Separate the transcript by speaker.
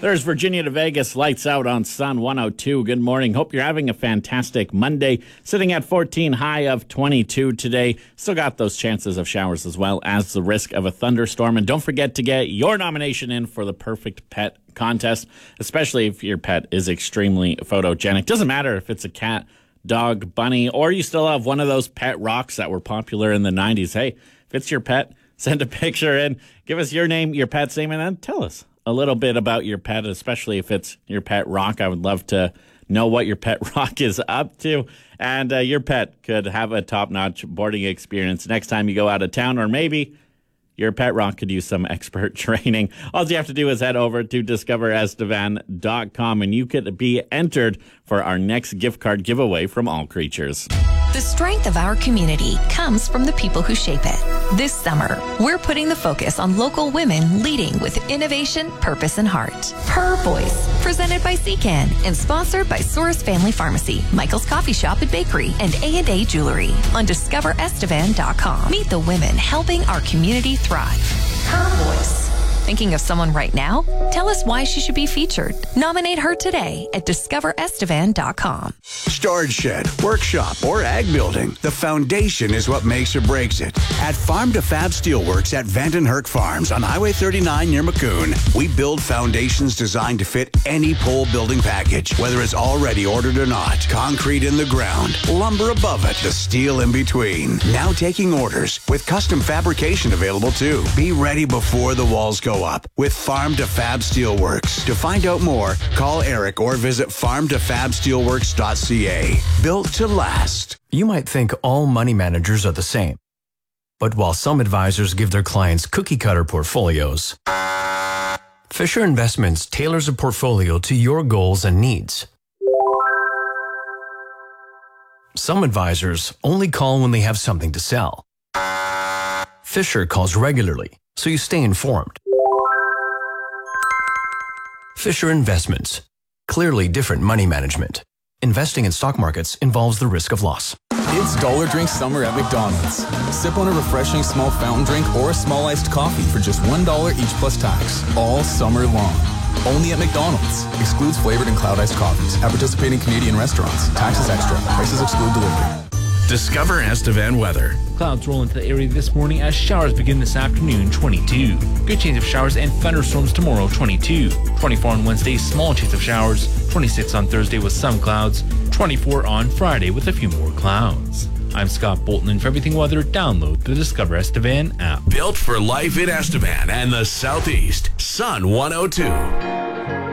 Speaker 1: There's Virginia to Vegas, lights out on Sun 102. Good morning. Hope you're having a fantastic Monday. Sitting at 14, high of 22 today. Still got those chances of showers as well as the risk of a thunderstorm. And don't forget to get your nomination in for the Perfect Pet contest, especially if your pet is extremely photogenic. Doesn't matter if it's a cat, dog, bunny, or you still have one of those pet rocks that were popular in the 90s. Hey, if it's your pet, send a picture in. Give us your name, your pet's name, and then tell us a little bit about your pet, especially if it's your pet rock. I would love to know what your pet rock is up to. And your pet could have a top-notch boarding experience next time you go out of town, or maybe your pet rock could use some expert training. All you have to do is head over to discoverestevan.com, and you could be entered for our next gift card giveaway from All Creatures.
Speaker 2: The strength of our community comes from the people who shape it. This summer, we're putting the focus on local women leading with innovation, purpose, and heart. Her Voice, presented by CCAN and sponsored by Source Family Pharmacy, Michael's Coffee Shop and Bakery, and A&A Jewelry on discoverestevan.com. Meet the women helping our community thrive. Her Voice. Thinking of someone right now? Tell us why she should be featured. Nominate her today at discoverestevan.com.
Speaker 3: Storage shed, workshop, or ag building. The foundation is what makes or breaks it. At Farm to Fab Steelworks at Vandenherk Farms on Highway 39 near Maccoon, we build foundations designed to fit any pole building package, whether it's already ordered or not. Concrete in the ground, lumber above it, the steel in between. Now taking orders with custom fabrication available too. Be ready before the walls go up with Farm to Fab Steelworks. To find out more, call Eric or visit farmtofabsteelworks.ca. Built to last.
Speaker 4: You might think all money managers are the same. But while some advisors give their clients cookie-cutter portfolios, Fisher Investments tailors a portfolio to your goals and needs. Some advisors only call when they have something to sell. Fisher calls regularly, so you stay informed. Fisher Investments. Clearly different money management. Investing in stock markets involves the risk of loss.
Speaker 5: It's Dollar Drink Summer at McDonald's. Sip on a refreshing small fountain drink or a small iced coffee for just $1 each plus tax, all summer long. Only at McDonald's. Excludes flavored and cloud iced coffees at participating Canadian restaurants. Taxes extra. Prices exclude delivery.
Speaker 6: Discover Estevan weather.
Speaker 7: Clouds roll into the area this morning as showers begin this afternoon, 22. Good chance of showers and thunderstorms tomorrow, 22. 24 on Wednesday, small chance of showers. 26 on Thursday with some clouds. 24 on Friday with a few more clouds. I'm Scott Bolton, and for everything weather, download the Discover Estevan app.
Speaker 6: Built for life in Estevan and the Southeast. Sun 102.